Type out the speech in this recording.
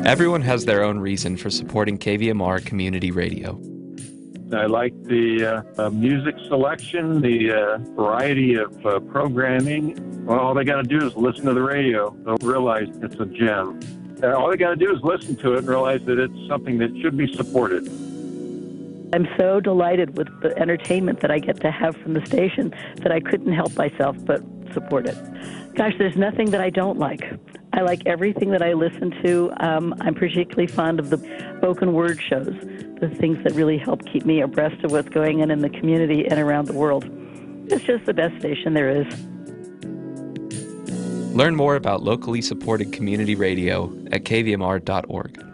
Everyone has their own reason for supporting KVMR Community Radio. I like the music selection, the variety of programming. Well, all they got to do is listen to the radio. They'll realize it's a gem. All they got to do is listen to it and realize that it's something that should be supported. I'm so delighted with the entertainment that I get to have from the station that I couldn't help myself but support it. Gosh, there's nothing that I don't like. I like everything that I listen to. I'm particularly fond of the spoken word shows, the things that really help keep me abreast of what's going on in the community and around the world. It's just the best station there is. Learn more about locally supported community radio at kvmr.org.